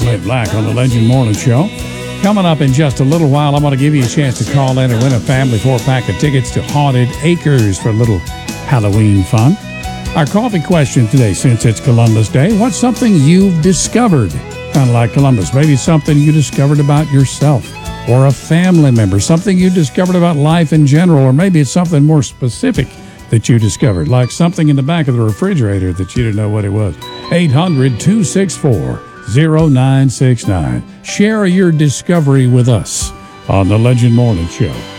Clint Black on the Legend Morning Show. Coming up in just a little while, I'm going to give you a chance to call in and win a family 4-pack of tickets to Haunted Acres for a little Halloween fun. Our coffee question today, since it's Columbus Day, what's something you've discovered? Kind of like Columbus. Maybe something you discovered about yourself or a family member, something you discovered about life in general, or maybe it's something more specific that you discovered, like something in the back of the refrigerator that you didn't know what it was. 800-264-0969. Share your discovery with us on the Legend Morning Show.